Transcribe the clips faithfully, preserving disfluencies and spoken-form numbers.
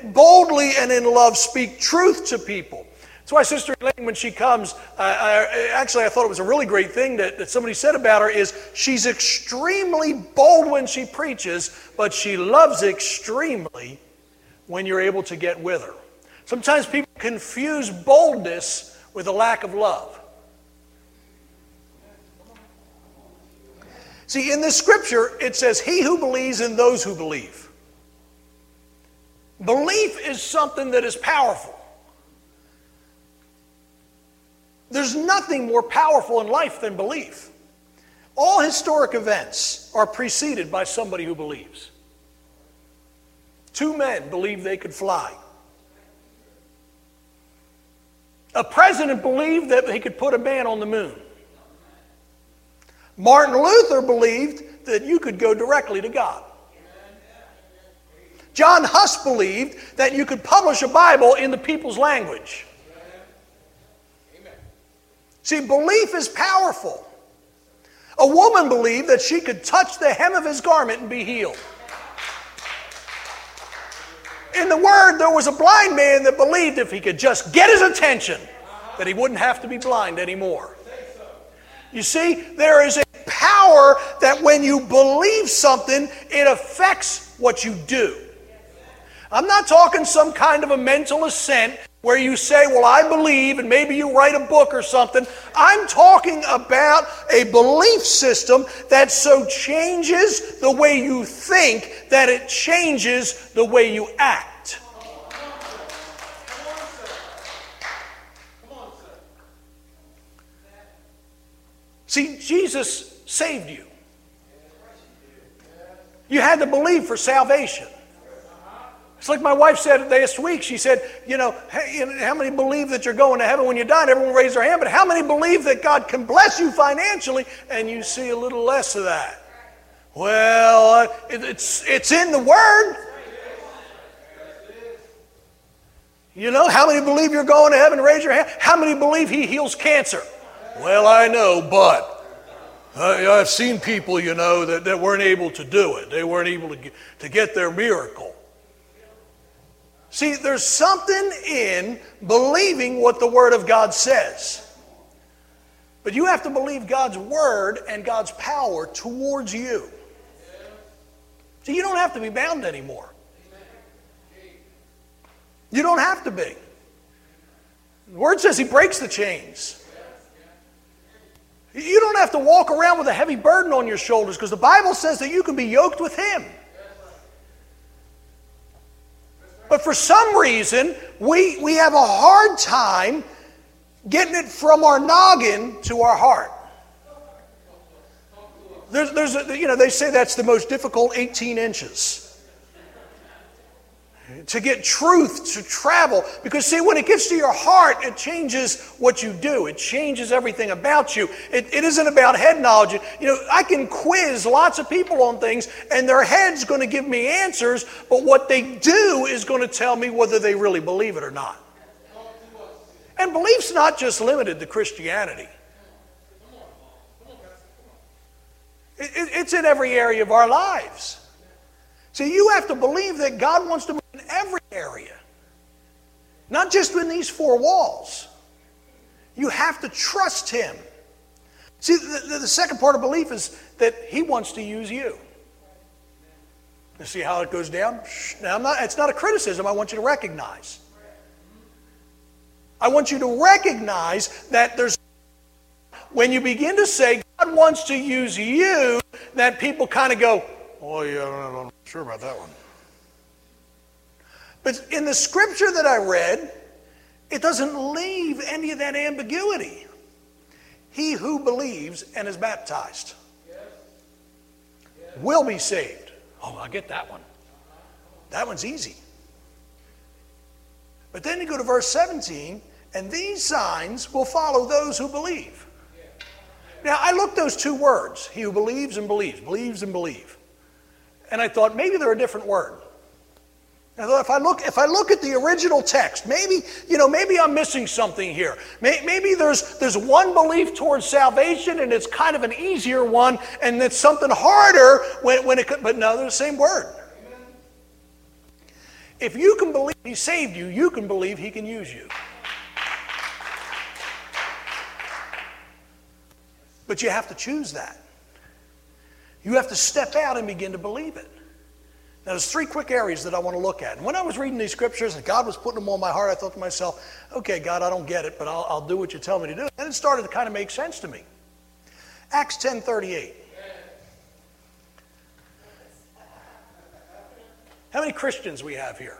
boldly and in love speak truth to people. That's why Sister Elaine, when she comes, uh, I, actually I thought it was a really great thing that, that somebody said about her is she's extremely bold when she preaches, but she loves extremely when you're able to get with her. Sometimes people confuse boldness with a lack of love. See, in this scripture, it says, he who believes in those who believe. Belief is something that is powerful. There's nothing more powerful in life than belief. All historic events are preceded by somebody who believes. Two men believed they could fly. A president believed that he could put a man on the moon. Martin Luther believed that you could go directly to God. John Huss believed that you could publish a Bible in the people's language. See, belief is powerful. A woman believed that she could touch the hem of his garment and be healed. In the Word, there was a blind man that believed if he could just get his attention, that he wouldn't have to be blind anymore. You see, there is a power that when you believe something, it affects what you do. I'm not talking some kind of a mental assent where you say, well, I believe, and maybe you write a book or something. I'm talking about a belief system that so changes the way you think that it changes the way you act. See, Jesus saved you. You had to believe for salvation. It's like my wife said last week. She said, you know, hey, how many believe that you're going to heaven when you die? And everyone raised their hand. But how many believe that God can bless you financially and you see a little less of that? Well, uh, it, it's, it's in the Word. You know, how many believe you're going to heaven? Raise your hand. How many believe He heals cancer? Well, I know, but uh, I've seen people, you know, that, that weren't able to do it. They weren't able to get, to get their miracle. See, there's something in believing what the Word of God says. But you have to believe God's Word and God's power towards you. See, you don't have to be bound anymore. You don't have to be. The Word says He breaks the chains. You don't have to walk around with a heavy burden on your shoulders because the Bible says that you can be yoked with Him. But for some reason, we, we have a hard time getting it from our noggin to our heart. There's, there's a, you know, they say that's the most difficult eighteen inches. To get truth to travel. Because see, when it gets to your heart, it changes what you do. It changes everything about you. It, it isn't about head knowledge. You know, I can quiz lots of people on things, and their head's going to give me answers, but what they do is going to tell me whether they really believe it or not. And belief's not just limited to Christianity. It, it, it's in every area of our lives. See, you have to believe that God wants to move in every area. Not just in these four walls. You have to trust Him. See, the, the second part of belief is that He wants to use you. You see how it goes down? Now, I'm not, it's not a criticism. I want you to recognize. I want you to recognize that there's, when you begin to say God wants to use you, that people kind of go, oh, yeah, I'm not sure about that one. But in the scripture that I read, it doesn't leave any of that ambiguity. He who believes and is baptized yes. Yes. will be saved. Oh, I get that one. That one's easy. But then you go to verse seventeen, and these signs will follow those who believe. Now, I looked those two words, he who believes and believes, believes and believe. And I thought, maybe they're a different word. I thought, if I look, if I look at the original text, maybe, you know, maybe I'm missing something here. Maybe there's there's one belief towards salvation, and it's kind of an easier one, and it's something harder when, when it. But no, they're the same word. If you can believe he saved you, you can believe he can use you. But you have to choose that. You have to step out and begin to believe it. Now, there's three quick areas that I want to look at. And when I was reading these scriptures and God was putting them on my heart, I thought to myself, okay, God, I don't get it, but I'll, I'll do what you tell me to do. And it started to kind of make sense to me. Acts ten thirty-eight. How many Christians we have here?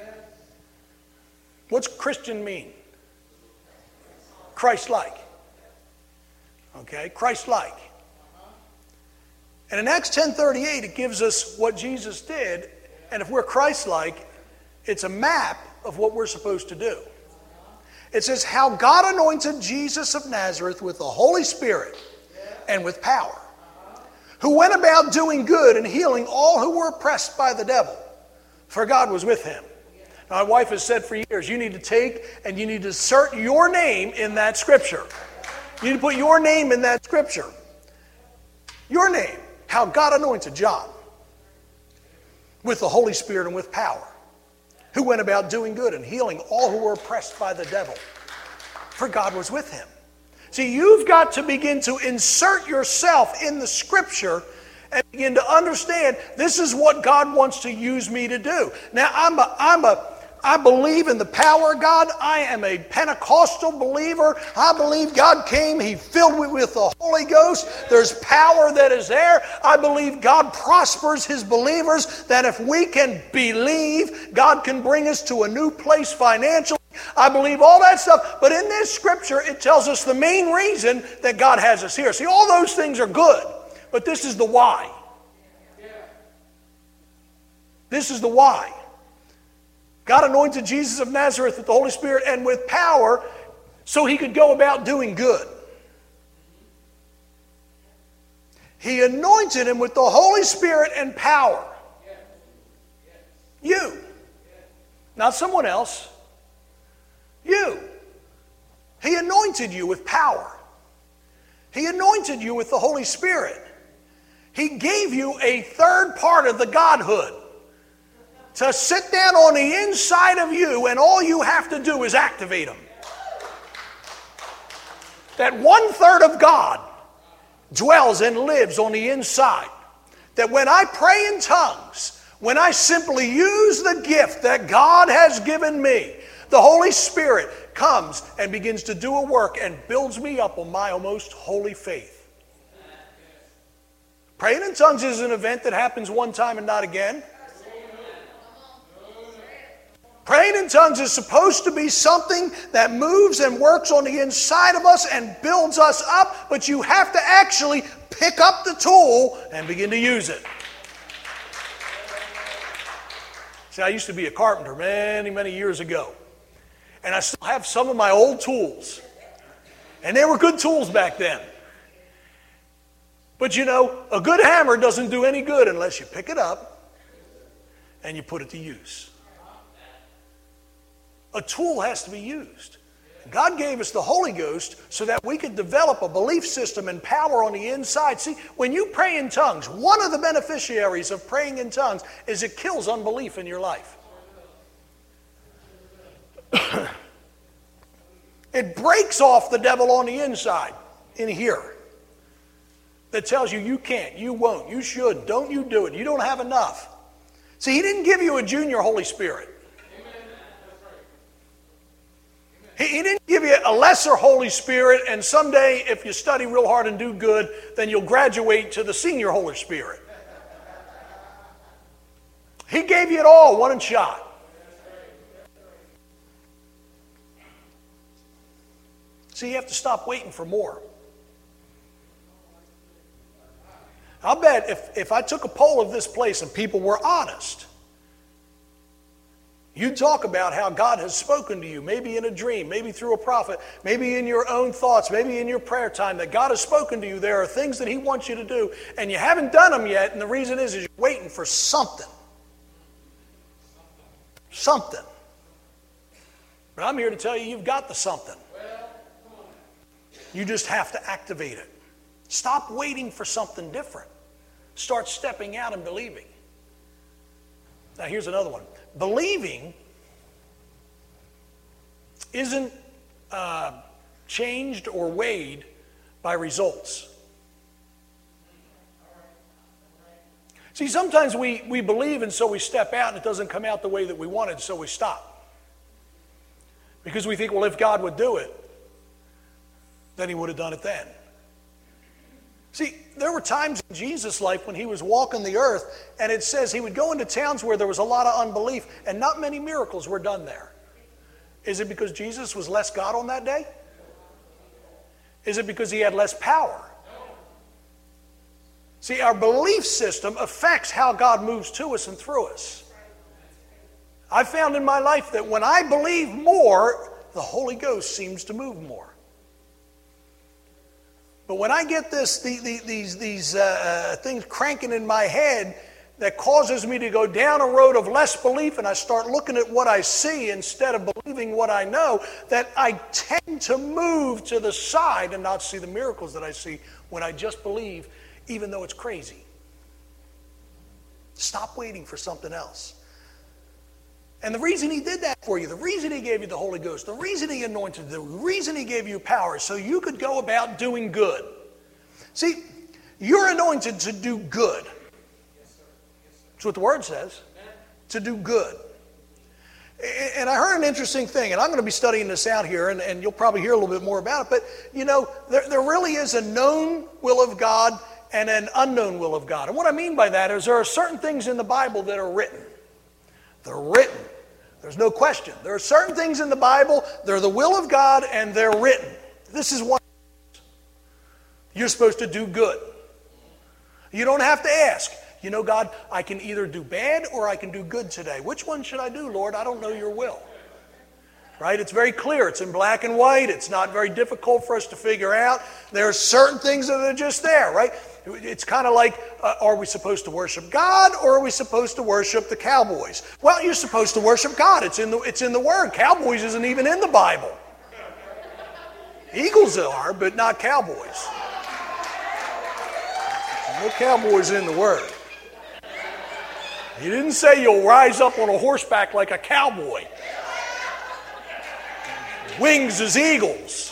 What's Christian mean? Christ-like. Okay, Christ-like. And in Acts ten thirty-eight, it gives us what Jesus did. And if we're Christ-like, it's a map of what we're supposed to do. It says, how God anointed Jesus of Nazareth with the Holy Spirit and with power, who went about doing good and healing all who were oppressed by the devil, for God was with him. Now, my wife has said for years, you need to take and you need to insert your name in that scripture. You need to put your name in that scripture. Your name. How God anointed John with the Holy Spirit and with power, who went about doing good and healing all who were oppressed by the devil, for God was with him. See, you've got to begin to insert yourself in the scripture and begin to understand this is what God wants to use me to do. Now, I'm a, I'm a, I believe in the power of God. I am a Pentecostal believer. I believe God came. He filled me with the Holy Ghost. There's power that is there. I believe God prospers his believers, that if we can believe, God can bring us to a new place financially. I believe all that stuff. But in this scripture, it tells us the main reason that God has us here. See, all those things are good, but this is the why. This is the why. God anointed Jesus of Nazareth with the Holy Spirit and with power so he could go about doing good. He anointed him with the Holy Spirit and power. You. Not someone else. You. He anointed you with power. He anointed you with the Holy Spirit. He gave you a third part of the Godhood to sit down on the inside of you, and all you have to do is activate them. That one third of God dwells and lives on the inside. That when I pray in tongues, when I simply use the gift that God has given me, the Holy Spirit comes and begins to do a work and builds me up on my most holy faith. Praying in tongues is an event that happens one time and not again. Praying in tongues is supposed to be something that moves and works on the inside of us and builds us up, but you have to actually pick up the tool and begin to use it. See, I used to be a carpenter many, many years ago, and I still have some of my old tools, and they were good tools back then. But you know, a good hammer doesn't do any good unless you pick it up and you put it to use. A tool has to be used. God gave us the Holy Ghost so that we could develop a belief system and power on the inside. See, when you pray in tongues, one of the beneficiaries of praying in tongues is it kills unbelief in your life. It breaks off the devil on the inside, in here, that tells you you can't, you won't, you should, don't you do it, you don't have enough. See, he didn't give you a junior Holy Spirit. He didn't give you a lesser Holy Spirit, and someday, if you study real hard and do good, then you'll graduate to the senior Holy Spirit. He gave you it all, one shot. See, you have to stop waiting for more. I'll bet if, if I took a poll of this place and people were honest, you talk about how God has spoken to you, maybe in a dream, maybe through a prophet, maybe in your own thoughts, maybe in your prayer time, that God has spoken to you. There are things that he wants you to do, and you haven't done them yet, and the reason is, is you're waiting for something. Something. But I'm here to tell you, you've got the something. You just have to activate it. Stop waiting for something different. Start stepping out and believing. Now here's another one. believing isn't uh, changed or weighed by results. See, sometimes we, we believe and so we step out and it doesn't come out the way that we wanted, so we stop. Because we think, well, if God would do it, then he would have done it then. See, there were times in Jesus' life when he was walking the earth, and it says he would go into towns where there was a lot of unbelief, and not many miracles were done there. Is it because Jesus was less God on that day? Is it because he had less power? See, our belief system affects how God moves to us and through us. I've found in my life that when I believe more, the Holy Ghost seems to move more. But when I get this, the, the, these, these uh, things cranking in my head that causes me to go down a road of less belief, and I start looking at what I see instead of believing what I know, that I tend to move to the side and not see the miracles that I see when I just believe, even though it's crazy. Stop waiting for something else. And the reason he did that for you, the reason he gave you the Holy Ghost, the reason he anointed you, the reason he gave you power, is so you could go about doing good. See, you're anointed to do good. That's what the Word says, to do good. And I heard an interesting thing, and I'm going to be studying this out here, and, and you'll probably hear a little bit more about it, but, you know, there, there really is a known will of God and an unknown will of God. And what I mean by that is there are certain things in the Bible that are written. They're written. There's no question. There are certain things in the Bible, they're the will of God, and they're written. This is one. You're supposed to do good. You don't have to ask. You know, God, I can either do bad or I can do good today. Which one should I do, Lord? I don't know your will. Right? It's very clear. It's in black and white. It's not very difficult for us to figure out. There are certain things that are just there, right? It's kind of like, uh, are we supposed to worship God or are we supposed to worship the Cowboys? Well, you're supposed to worship God. It's in the, it's in the Word. Cowboys isn't even in the Bible. Eagles are, but not Cowboys. No Cowboys in the Word. He didn't say you'll rise up on a horseback like a cowboy. Wings as eagles.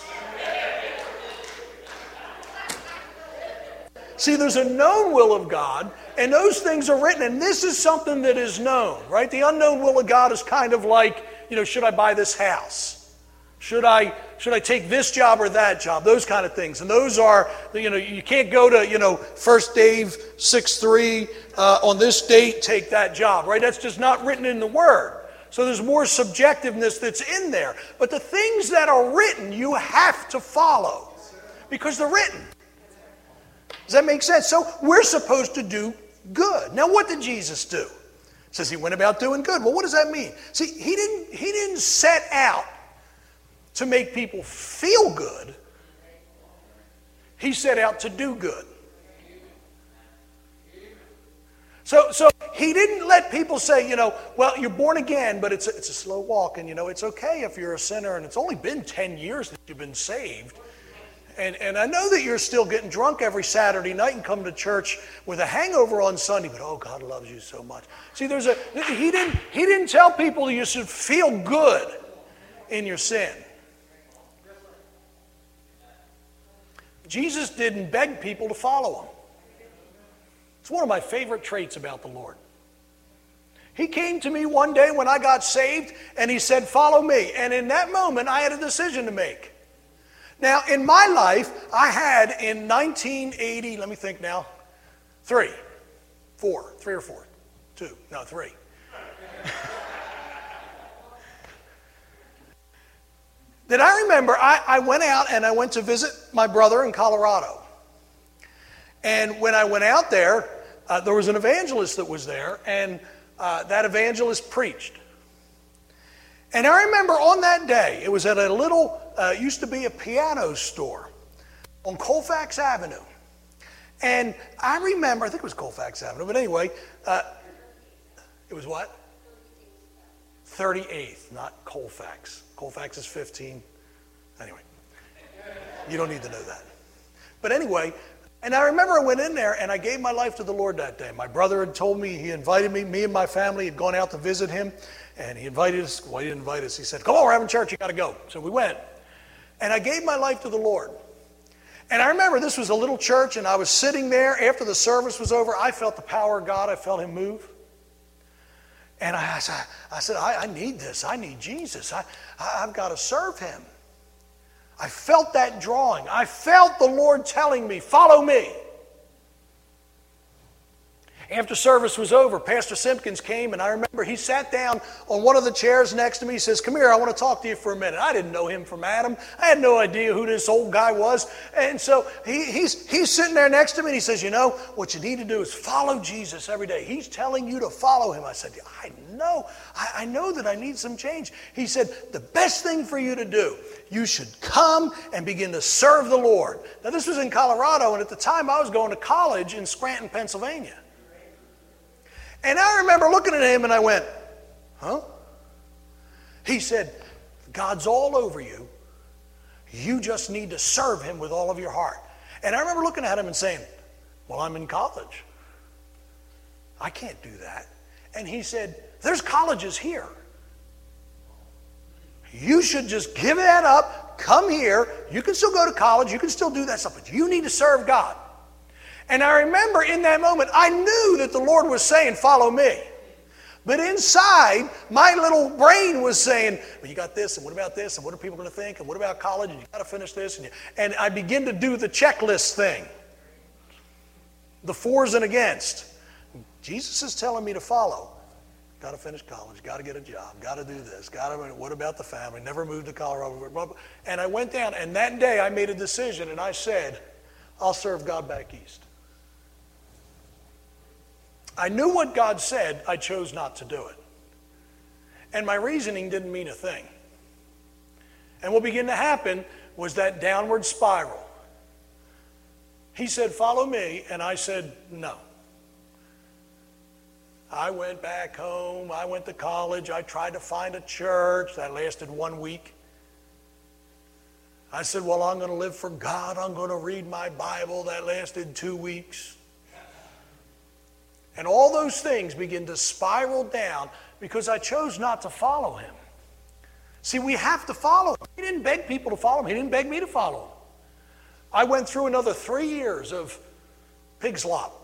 See, there's a known will of God, and those things are written, and this is something that is known, right? The unknown will of God is kind of like, you know, should I buy this house? Should I should I take this job or that job? Those kind of things. And those are, you know, you can't go to, you know, First Dave six three, uh, on this date, take that job, right? That's just not written in the Word. So there's more subjectiveness that's in there. But the things that are written, you have to follow because they're written. Does that make sense? So we're supposed to do good. Now, what did Jesus do? It says he went about doing good. Well, what does that mean? See, he didn't, he didn't set out to make people feel good. He set out to do good. So, so he didn't let people say, you know, well, you're born again, but it's a, it's a slow walk, and, you know, it's okay if you're a sinner, and it's only been ten years that you've been saved. And, and I know that you're still getting drunk every Saturday night and come to church with a hangover on Sunday, but oh, God loves you so much. See, there's a he didn't he didn't tell people you should feel good in your sin. Jesus didn't beg people to follow him. It's one of my favorite traits about the Lord. He came to me one day when I got saved, and he said, follow me. And in that moment, I had a decision to make. Now, in my life, I had in nineteen eighty, let me think now, three, four, three or four, two, no, three. That I remember, I, I went out and I went to visit my brother in Colorado. And when I went out there, uh, there was an evangelist that was there, and uh, that evangelist preached. And I remember on that day, it was at a little, uh, used to be a piano store on Colfax Avenue. And I remember, I think it was Colfax Avenue, but anyway, uh, it was what? thirty-eighth, not Colfax. Colfax is fifteen. Anyway, you don't need to know that. But anyway, And I remember I went in there and I gave my life to the Lord that day. My brother had told me, he invited me, me and my family had gone out to visit him. And he invited us, well, he didn't invite us. He said, come on, we're having church, you got to go. So we went. And I gave my life to the Lord. And I remember this was a little church, and I was sitting there after the service was over. I felt the power of God. I felt him move. And I, I said, I, I need this. I need Jesus. I, I, I've got to serve him. I felt that drawing. I felt the Lord telling me, follow me. After service was over, Pastor Simpkins came, and I remember he sat down on one of the chairs next to me. He says, come here, I want to talk to you for a minute. I didn't know him from Adam. I had no idea who this old guy was. And so he, he's, he's sitting there next to me, and he says, you know, what you need to do is follow Jesus every day. He's telling you to follow him. I said, I know. I, I know that I need some change. He said, the best thing for you to do, you should come and begin to serve the Lord. Now, this was in Colorado, and at the time I was going to college in Scranton, Pennsylvania. And I remember looking at him and I went, huh? He said, God's all over you. You just need to serve him with all of your heart. And I remember looking at him and saying, well, I'm in college. I can't do that. And he said, there's colleges here. You should just give that up, come here. You can still go to college. You can still do that stuff, but you need to serve God. And I remember in that moment, I knew that the Lord was saying, follow me. But inside, my little brain was saying, well, you got this, and what about this, and what are people going to think, and what about college, and you got to finish this. And, you, and I begin to do the checklist thing. The fors and against. Jesus is telling me to follow. Got to finish college, got to get a job, got to do this, got to, what about the family, never moved to Colorado. And I went down, and that day I made a decision, and I said, I'll serve God back east. I knew what God said, I chose not to do it. And my reasoning didn't mean a thing. And what began to happen was that downward spiral. He said, follow me, and I said, no. I went back home, I went to college, I tried to find a church. That lasted one week. I said, well, I'm going to live for God, I'm going to read my Bible. That lasted two weeks. And all those things begin to spiral down because I chose not to follow him. See, we have to follow him. He didn't beg people to follow him. He didn't beg me to follow him. I went through another three years of pig slop.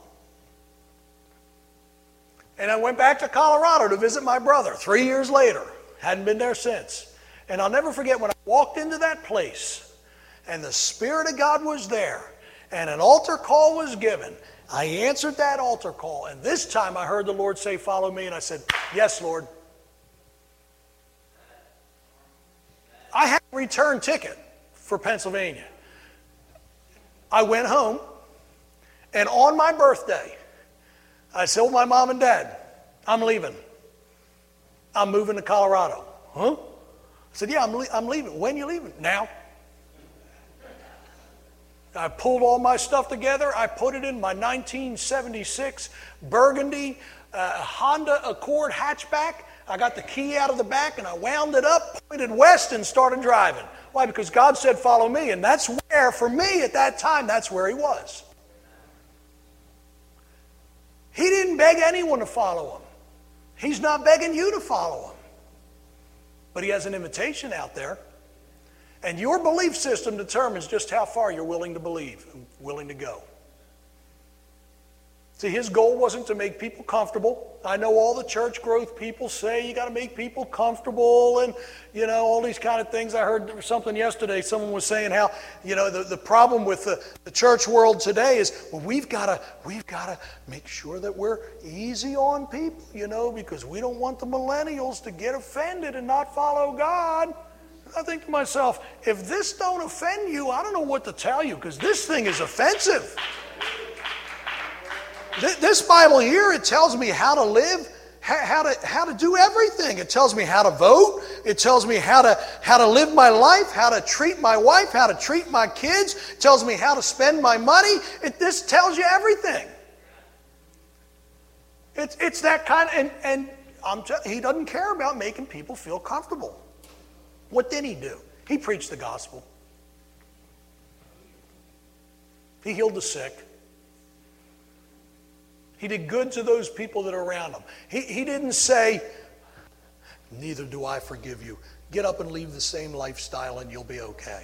And I went back to Colorado to visit my brother three years later. Hadn't been there since. And I'll never forget when I walked into that place and the Spirit of God was there and an altar call was given. I answered that altar call, and this time I heard the Lord say, follow me, and I said, yes, Lord. I had a return ticket for Pennsylvania. I went home, and on my birthday, I told my mom and dad, I'm leaving. I'm moving to Colorado. Huh? I said, yeah, I'm, le- I'm leaving. When you leaving? Now. I pulled all my stuff together. I put it in my nineteen seventy-six Burgundy uh, Honda Accord hatchback. I got the key out of the back and I wound it up, pointed west, and started driving. Why? Because God said, follow me. And that's where, for me at that time, that's where he was. He didn't beg anyone to follow him. He's not begging you to follow him. But he has an invitation out there. And your belief system determines just how far you're willing to believe and willing to go. See, his goal wasn't to make people comfortable. I know all the church growth people say you got to make people comfortable and, you know, all these kind of things. I heard something yesterday. Someone was saying how, you know, the, the problem with the, the church world today is, well, we've got to we've got to make sure that we're easy on people, you know, because we don't want the millennials to get offended and not follow God. I think to myself, if this don't offend you, I don't know what to tell you, because this thing is offensive. This Bible here, it tells me how to live, how to how to do everything. It tells me how to vote. It tells me how to how to live my life, how to treat my wife, how to treat my kids. It tells me how to spend my money. It, this tells you everything. It's it's that kind of, and and I'm t- he doesn't care about making people feel comfortable. What did he do? He preached the gospel. He healed the sick. He did good to those people that are around him. He, he didn't say, neither do I forgive you. Get up and leave the same lifestyle and you'll be okay.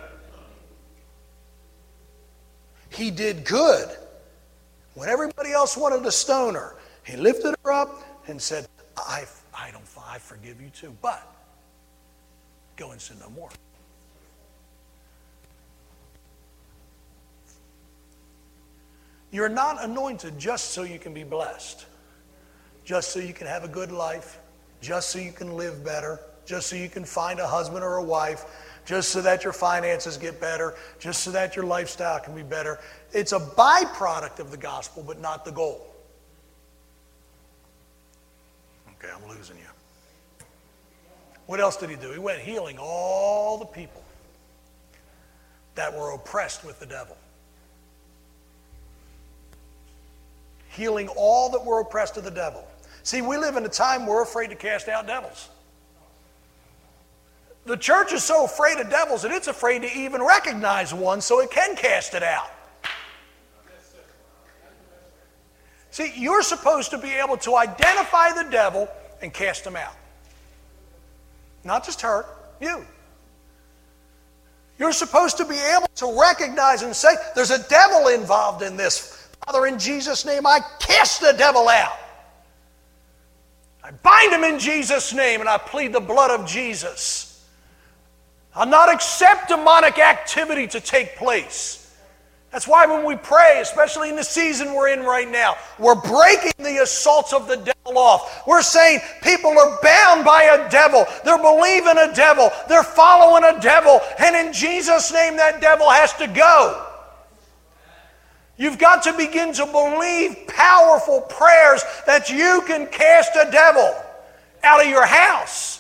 He did good. When everybody else wanted to stone her, he lifted her up and said, I, I, don't, I forgive you too, but go and sin no more. You're not anointed just so you can be blessed, just so you can have a good life, just so you can live better, just so you can find a husband or a wife, just so that your finances get better, just so that your lifestyle can be better. It's a byproduct of the gospel, but not the goal. Okay, I'm losing you. What else did he do? He went healing all the people that were oppressed with the devil. Healing all that were oppressed of the devil. See, we live in a time where we're afraid to cast out devils. The church is so afraid of devils that it's afraid to even recognize one so it can cast it out. See, you're supposed to be able to identify the devil and cast him out. Not just her, you. You're supposed to be able to recognize and say, there's a devil involved in this. Father, in Jesus' name, I cast the devil out. I bind him in Jesus' name and I plead the blood of Jesus. I'll not accept demonic activity to take place. That's why when we pray, especially in the season we're in right now, we're breaking the assaults of the devil off. We're saying people are bound by a devil. They're believing a devil. They're following a devil. And in Jesus' name, that devil has to go. You've got to begin to believe powerful prayers that you can cast a devil out of your house.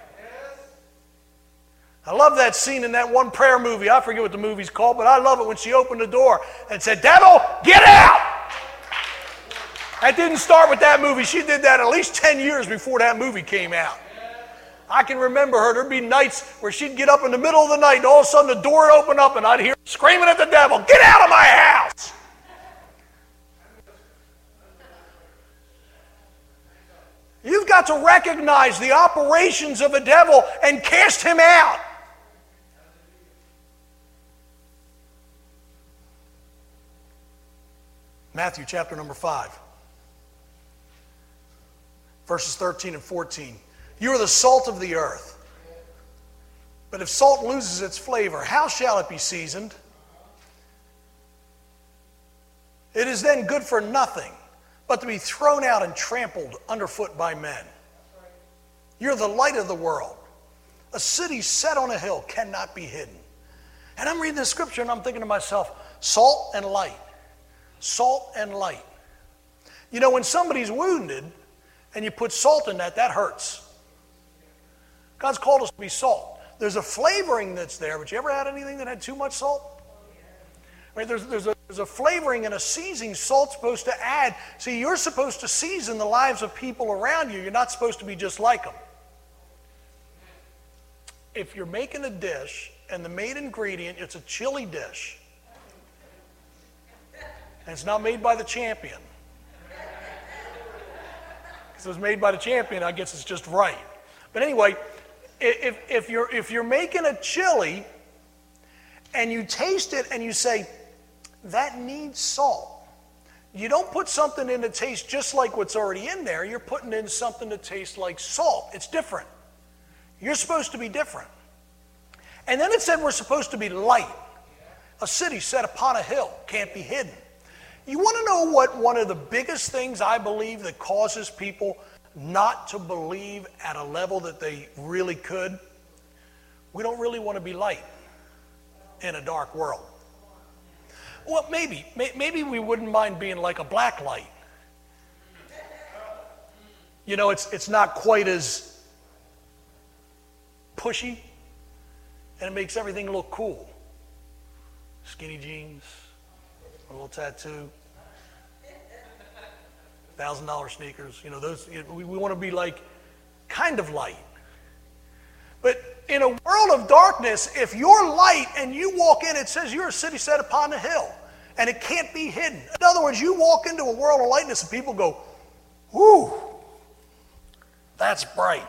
I love that scene in that one prayer movie. I forget what the movie's called, but I love it when she opened the door and said, devil, get out! That didn't start with that movie. She did that at least ten years before that movie came out. I can remember her. There'd be nights where she'd get up in the middle of the night and all of a sudden the door would open up and I'd hear her screaming at the devil, get out of my house! You've got to recognize the operations of a devil and cast him out. Matthew chapter number five, verses thirteen and fourteen. You are the salt of the earth. But if salt loses its flavor, how shall it be seasoned? It is then good for nothing, but to be thrown out and trampled underfoot by men. You're the light of the world. A city set on a hill cannot be hidden. And I'm reading this scripture and I'm thinking to myself, salt and light. Salt and light. You know, when somebody's wounded and you put salt in that, that hurts. God's called us to be salt. There's a flavoring that's there, but you ever had anything that had too much salt? Right, there's, there's, a, there's a flavoring and a seasoning salt's supposed to add. See, you're supposed to season the lives of people around you. You're not supposed to be just like them. If you're making a dish and the main ingredient, it's a chili dish, and it's not made by the champion. Because it was made by the champion, I guess it's just right. But anyway, if, if, you're, if you're making a chili and you taste it and you say, that needs salt. You don't put something in that tastes just like what's already in there. You're putting in something that tastes like salt. It's different. You're supposed to be different. And then it said we're supposed to be light. A city set upon a hill can't be hidden. You want to know what one of the biggest things I believe that causes people not to believe at a level that they really could? We don't really want to be light in a dark world. Well, maybe. Maybe we wouldn't mind being like a black light. You know, it's, it's not quite as pushy, and it makes everything look cool. Skinny jeans, a little tattoo, one thousand dollar sneakers. You know, those. We, we want to be like kind of light. But in a world of darkness, if you're light and you walk in, it says you're a city set upon a hill. and it can't be hidden. In other words, you walk into a world of lightness and people go, whoo, that's bright.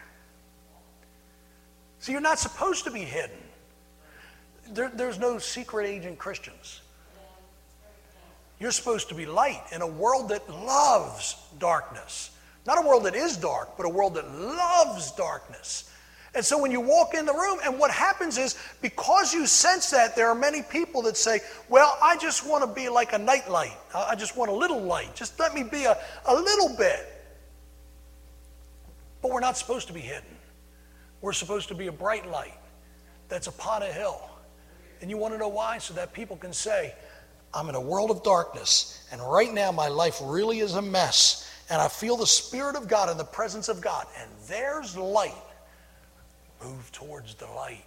See, you're not supposed to be hidden. There, there's no secret agent Christians. You're supposed to be light in a world that loves darkness. Not a world that is dark, but a world that loves darkness. And so when you walk in the room, and what happens is, because you sense that, there are many people that say, well, I just want to be like a night light. I just want a little light. Just let me be a, a little bit. But we're not supposed to be hidden. We're supposed to be a bright light that's upon a hill. And you want to know why? So that people can say, I'm in a world of darkness, and right now my life really is a mess, and I feel the Spirit of God and the presence of God, and there's light. Move towards the light.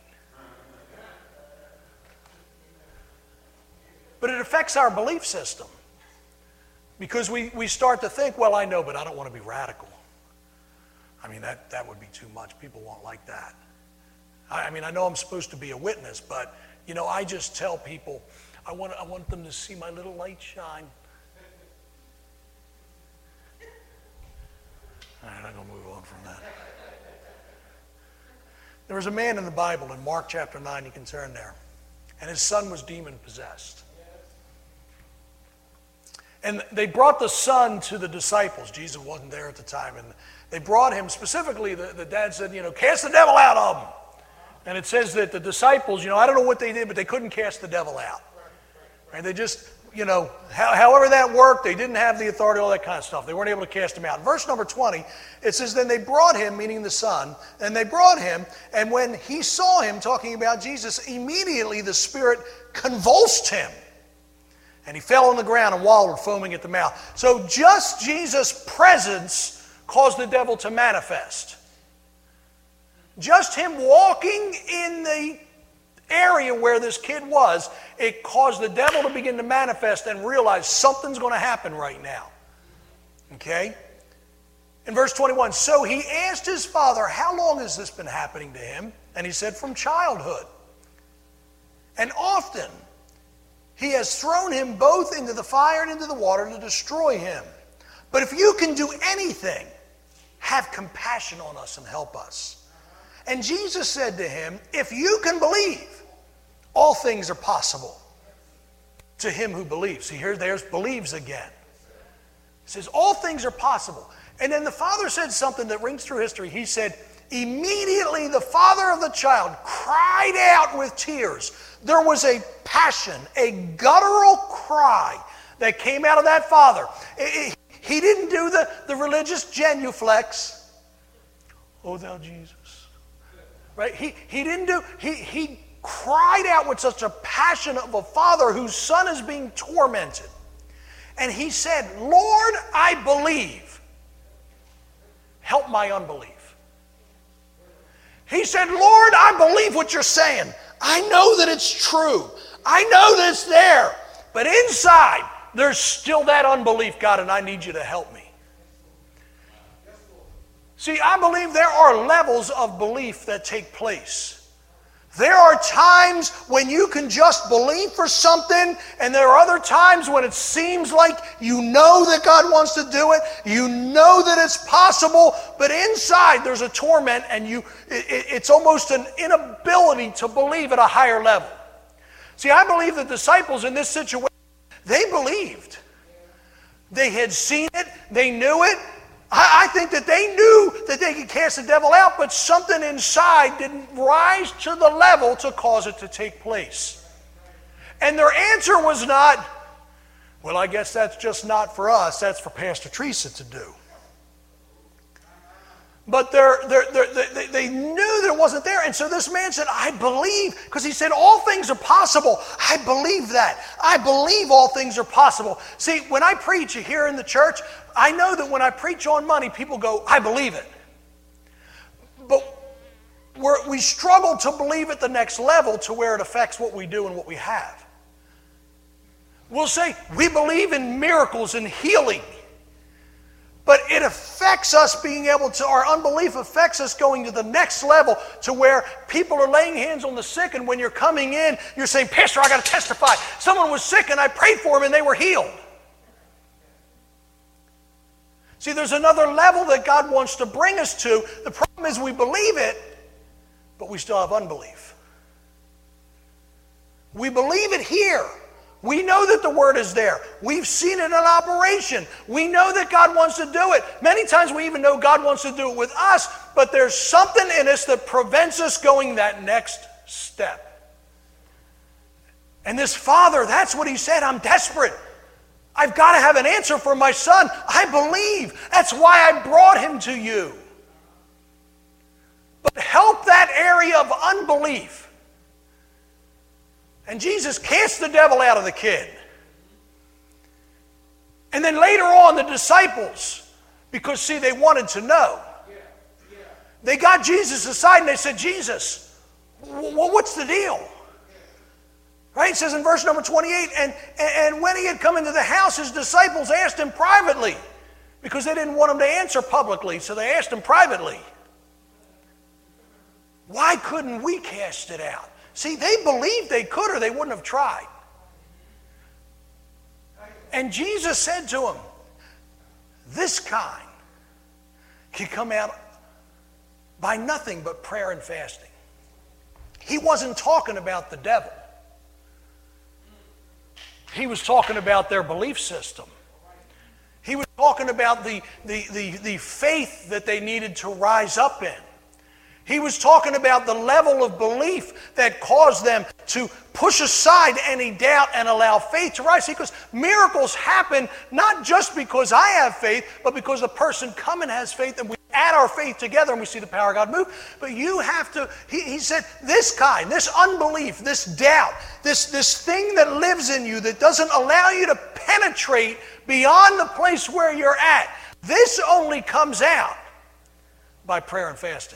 But it affects our belief system, because we, we start to think, well, I know, but I don't want to be radical. I mean, that, that would be too much. People won't like that. I, I mean, I know I'm supposed to be a witness, but, you know, I just tell people, I want, I want them to see my little light shine. All right, I'm going to move on from that. There was a man in the Bible in Mark chapter nine, you can turn there, and his son was demon-possessed. And they brought the son to the disciples. Jesus wasn't there at the time, and they brought him specifically. The, the dad said, you know, cast the devil out of him. And it says that the disciples, you know, I don't know what they did, but they couldn't cast the devil out. Right? They just, you know, how, however that worked, they didn't have the authority, all that kind of stuff. They weren't able to cast him out. In verse number twenty, it says, then they brought him, meaning the son, and they brought him, and when he saw him, talking about Jesus, immediately the spirit convulsed him. And he fell on the ground and wallowed, foaming at the mouth. So just Jesus' presence caused the devil to manifest. Just him walking in the area where this kid was, it caused the devil to begin to manifest and realize something's going to happen right now. Okay? In verse twenty-one, so he asked his father, how long has this been happening to him? And he said, from childhood. And often he has thrown him both into the fire and into the water to destroy him. But if you can do anything, have compassion on us and help us. And Jesus said to him, if you can believe, all things are possible to him who believes. See, here, there's believes again. He says, all things are possible. And then the father said something that rings through history. He said, immediately the father of the child cried out with tears. There was a passion, a guttural cry that came out of that father. It, it, he didn't do the, the religious genuflex. Oh, thou Jesus. Right? He, he didn't do, he, he cried out with such a passion of a father whose son is being tormented. And he said, Lord, I believe. Help my unbelief. He said, Lord, I believe what you're saying. I know that it's true. I know that it's there. But inside, there's still that unbelief, God, and I need you to help me. See, I believe there are levels of belief that take place. There are times when you can just believe for something, and there are other times when it seems like you know that God wants to do it, you know that it's possible, but inside there's a torment, and you it, it's almost an inability to believe at a higher level. See, I believe the disciples in this situation, they believed. They had seen it, they knew it. I think that they knew that they could cast the devil out, but something inside didn't rise to the level to cause it to take place. And their answer was not, well, I guess that's just not for us. That's for Pastor Teresa to do. But they're, they're, they're, they, they knew that it wasn't there. And so this man said, I believe, because he said, all things are possible. I believe that. I believe all things are possible. See, when I preach here in the church, I know that when I preach on money, people go, I believe it. But we're, we struggle to believe at the next level to where it affects what we do and what we have. We'll say, we believe in miracles and healing, but it affects affects us being able to, our unbelief affects us going to the next level to where people are laying hands on the sick, and when you're coming in, you're saying, Pastor, I got to testify. Someone was sick and I prayed for them and they were healed. See, there's another level that God wants to bring us to. The problem is we believe it, but we still have unbelief. We believe it here. We know that the Word is there. We've seen it in operation. We know that God wants to do it. Many times we even know God wants to do it with us, but there's something in us that prevents us going that next step. And this father, that's what he said, I'm desperate. I've got to have an answer for my son. I believe. That's why I brought him to you. But help that area of unbelief. And Jesus cast the devil out of the kid. And then later on, the disciples, because see, they wanted to know. They got Jesus aside and they said, Jesus, well, what's the deal? Right? It says in verse number twenty-eight, and, and when he had come into the house, his disciples asked him privately, because they didn't want him to answer publicly, so they asked him privately. Why couldn't we cast it out? See, they believed they could or they wouldn't have tried. And Jesus said to them, this kind can come out by nothing but prayer and fasting. He wasn't talking about the devil. He was talking about their belief system. He was talking about the, the, the, the faith that they needed to rise up in. He was talking about the level of belief that caused them to push aside any doubt and allow faith to rise. Because miracles happen not just because I have faith, but because the person coming has faith, and we add our faith together and we see the power of God move. But you have to, he, he said, this kind, this unbelief, this doubt, this, this thing that lives in you that doesn't allow you to penetrate beyond the place where you're at, this only comes out by prayer and fasting.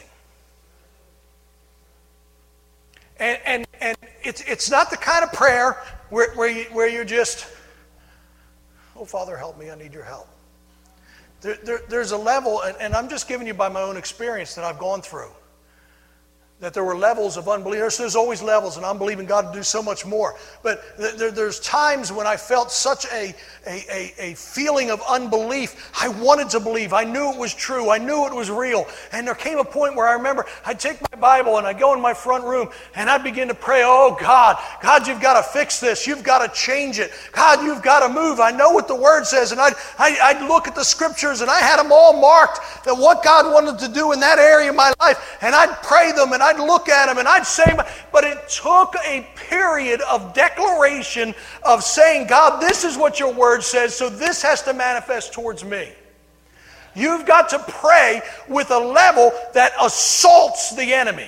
And, and, and it's, it's not the kind of prayer where, where, you, where you're just, oh, Father, help me, I need your help. There, there, there's a level, and, and I'm just giving you by my own experience that I've gone through, that there were levels of unbelief. There's, there's always levels, and I'm believing God to do so much more. But there, there's times when I felt such a, a, a, a feeling of unbelief. I wanted to believe. I knew it was true. I knew it was real. And there came a point where I remember I'd take my Bible and I'd go in my front room and I'd begin to pray, oh God, God, you've got to fix this. You've got to change it. God, you've got to move. I know what the Word says. And I'd, I'd, I'd look at the Scriptures and I had them all marked that what God wanted to do in that area of my life. And I'd pray them and I'd look at them and I'd say, but it took a period of declaration of saying, God, this is what your Word says, so this has to manifest towards me. You've got to pray with a level that assaults the enemy.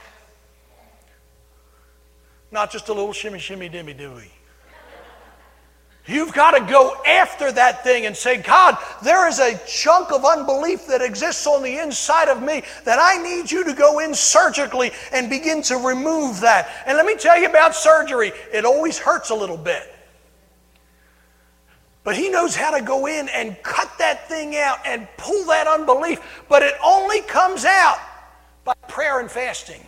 Not just a little shimmy, shimmy, dimmy, dooey. You've got to go after that thing and say, God, there is a chunk of unbelief that exists on the inside of me that I need you to go in surgically and begin to remove that. And let me tell you about surgery. It always hurts a little bit. But he knows how to go in and cut that thing out and pull that unbelief. But it only comes out by prayer and fasting.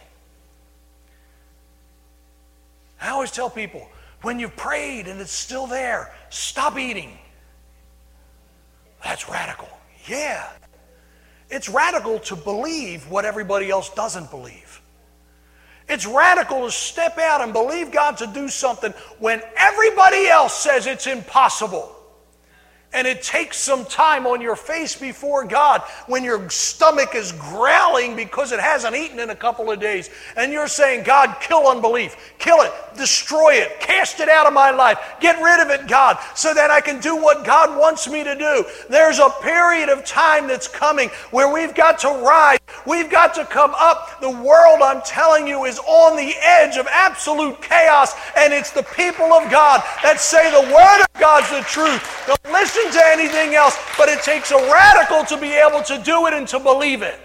I always tell people, when you've prayed and it's still there, stop eating. That's radical. Yeah. It's radical to believe what everybody else doesn't believe. It's radical to step out and believe God to do something when everybody else says it's impossible. And it takes some time on your face before God when your stomach is growling because it hasn't eaten in a couple of days. And you're saying, God, kill unbelief. Kill it. Destroy it. Cast it out of my life. Get rid of it, God, so that I can do what God wants me to do. There's a period of time that's coming where we've got to rise. We've got to come up. The world, I'm telling you, is on the edge of absolute chaos. And it's the people of God that say the Word of God's the truth. Don't listen to anything else, but it takes a radical to be able to do it and to believe it.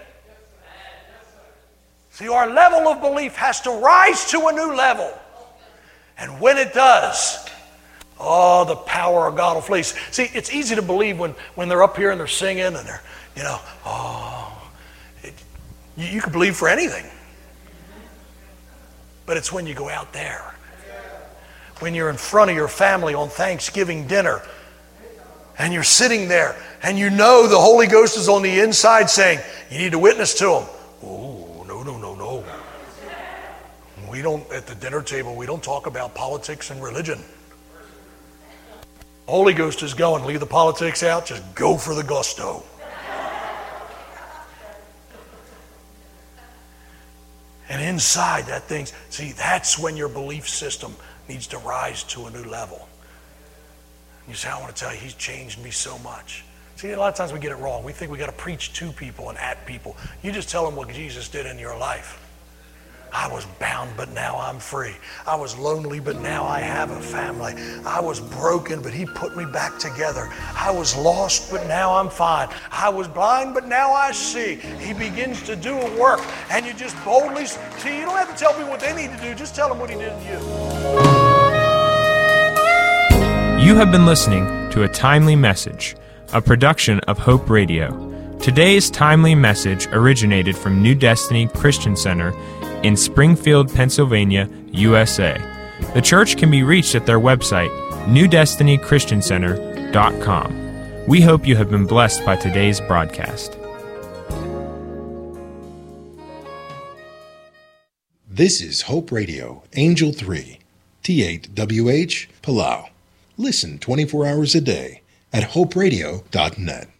See, our level of belief has to rise to a new level. And when it does, oh, the power of God will flee. See, it's easy to believe when, when they're up here and they're singing and they're You know, oh, it, you, you can believe for anything. But it's when you go out there, when you're in front of your family on Thanksgiving dinner, and you're sitting there, and you know the Holy Ghost is on the inside saying, you need to witness to them. Oh, no, no, no, no. We don't, at the dinner table, we don't talk about politics and religion. The Holy Ghost is going, leave the politics out, just go for the gusto. And inside that thing, see, that's when your belief system needs to rise to a new level. You say, I want to tell you, he's changed me so much. See, a lot of times we get it wrong. We think we got to preach to people and at people. You just tell them what Jesus did in your life. I was bound, but now I'm free. I was lonely, but now I have a family. I was broken, but he put me back together. I was lost, but now I'm fine. I was blind, but now I see. He begins to do a work, and you just boldly see. You don't have to tell people what they need to do. Just tell them what he did in you. You have been listening to a timely message, a production of Hope Radio. Today's timely message originated from New Destiny Christian Center in Springfield, Pennsylvania, U S A. The church can be reached at their website, new destiny christian center dot com. We hope you have been blessed by today's broadcast. This is Hope Radio, Angel three, T eight W H, Palau. Listen twenty-four hours a day at hope radio dot net.